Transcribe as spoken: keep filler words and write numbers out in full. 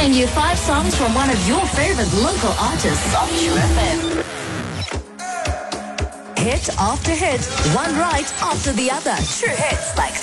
playing you five songs from one of your favorite local artists on True F M. Hit after hit, one right after the other. True hits like